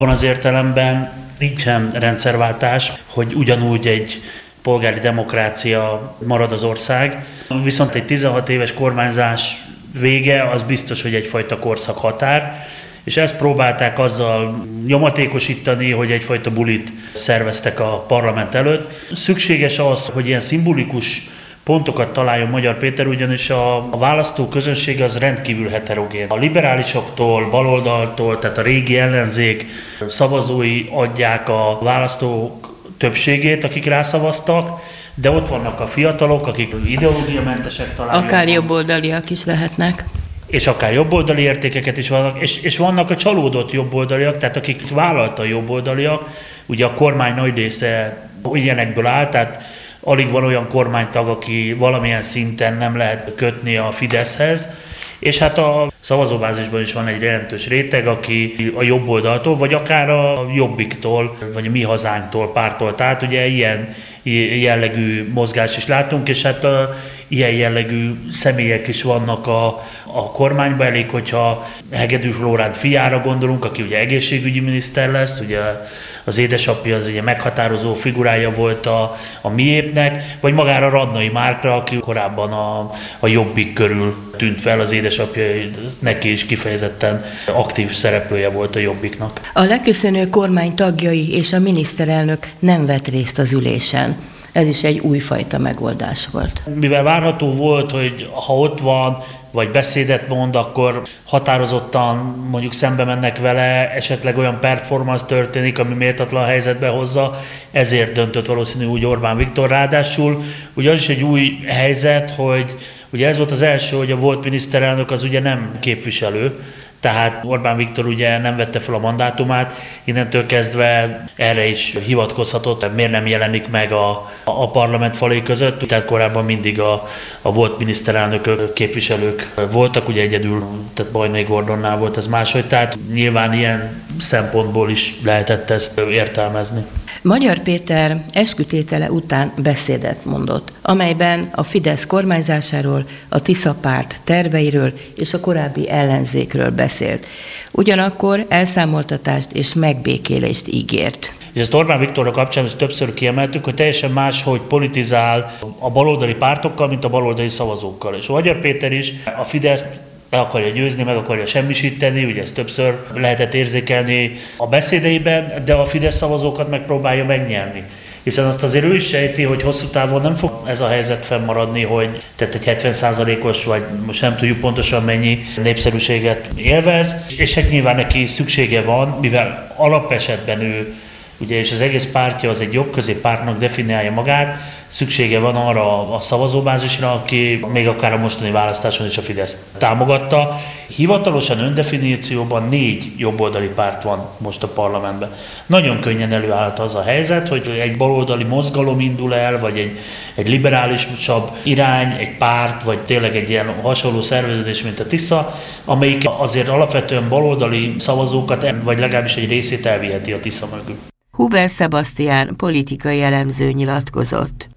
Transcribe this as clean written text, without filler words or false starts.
Van az értelemben nincsen rendszerváltás, hogy ugyanúgy egy polgári demokrácia marad az ország, viszont egy 16 éves kormányzás vége az biztos, hogy egyfajta korszakhatár, és ezt próbálták azzal nyomatékosítani, hogy egyfajta bulit szerveztek a parlament előtt. Szükséges az, hogy ilyen szimbolikus pontokat találjon Magyar Péter, ugyanis a választó közönség az rendkívül heterogén. A liberálisoktól, baloldaltól, tehát a régi ellenzék szavazói adják a választók többségét, akik rászavaztak, de ott vannak a fiatalok, akik ideológiamentesek talán. Akár jobboldaliak is lehetnek. És akár jobboldali értékeket is vannak, és vannak a csalódott jobboldaliak, tehát akik vállalta jobboldaliak, ugye a kormány nagy része ilyenekből áll, tehát alig van olyan kormánytag, aki valamilyen szinten nem lehet kötni a Fideszhez, és hát a szavazóbázisban is van egy jelentős réteg, aki a jobb oldaltól, vagy akár a Jobbiktól, vagy a Mi Hazánktól pártól. Tehát ugye ilyen jellegű mozgást is látunk, és hát ilyen jellegű személyek is vannak a kormányban. Elég, hogyha Hegedűs Lóránt fiára gondolunk, aki ugye egészségügyi miniszter lesz, ugye az édesapja az ugye meghatározó figurája volt a Miépnek, vagy magára Radnai Márkra, aki korábban a Jobbik körül tűnt fel, az édesapja neki is kifejezetten aktív szereplője volt a Jobbiknak. A leköszönő kormány tagjai és a miniszterelnök nem vett részt az ülésen. Ez is egy újfajta megoldás volt. Mivel várható volt, hogy ha ott van, vagy beszédet mond, akkor határozottan mondjuk szembe mennek vele, esetleg olyan performance történik, ami méltatlan helyzetbe hozza, ezért döntött valószínű úgy Orbán Viktor. Ráadásul ugyanis egy új helyzet, hogy ugye ez volt az első, hogy a volt miniszterelnök az ugye nem képviselő, tehát Orbán Viktor ugye nem vette fel a mandátumát, innentől kezdve erre is hivatkozhatott, miért nem jelenik meg a parlament falai között. Tehát korábban mindig a volt miniszterelnökök, képviselők voltak, ugye egyedül, tehát Bajnai Gordonnál volt ez máshogy, tehát nyilván ilyen szempontból is lehetett ezt értelmezni. Magyar Péter eskütétele után beszédet mondott, amelyben a Fidesz kormányzásáról, a Tisza párt terveiről és a korábbi ellenzékről beszélt. Ugyanakkor elszámoltatást és megbékélést ígért. És ezt Orbán Viktorra kapcsán is többször kiemeltük, hogy teljesen más, hogy politizál a baloldali pártokkal, mint a baloldali szavazókkal. És Magyar Péter is a Fideszt le akarja győzni, meg akarja semmisíteni, ugye ezt többször lehetett érzékelni a beszédeiben, de a Fidesz szavazókat megpróbálja megnyerni. Hiszen azt azért ő is sejti, hogy hosszú távon nem fog ez a helyzet fennmaradni, hogy tehát egy 70%-os, vagy most nem tudjuk pontosan mennyi népszerűséget élvez, és hát nyilván neki szüksége van, mivel alapesetben ő, ugye, és az egész pártja az egy jobb-közép pártnak definiálja magát, szüksége van arra a szavazóbázisra, aki még akár a mostani választáson is a Fideszt támogatta. Hivatalosan öndefinícióban 4 jobboldali párt van most a parlamentben. Nagyon könnyen előállt az a helyzet, hogy egy baloldali mozgalom indul el, vagy egy liberálisabb irány, egy párt, vagy tényleg egy ilyen hasonló szerveződés, mint a Tisza, amelyik azért alapvetően baloldali szavazókat, vagy legalábbis egy részét elviheti a Tisza mögül. Huber Sebastián politikai elemző nyilatkozott.